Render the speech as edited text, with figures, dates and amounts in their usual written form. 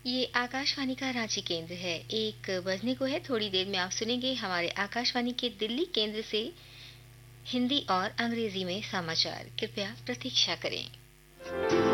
ये आकाशवाणी का रांची केंद्र है। 1 बजने को है। थोड़ी देर में आप सुनेंगे हमारे आकाशवाणी के दिल्ली केंद्र से हिंदी और अंग्रेजी में समाचार। कृपया प्रतीक्षा करें।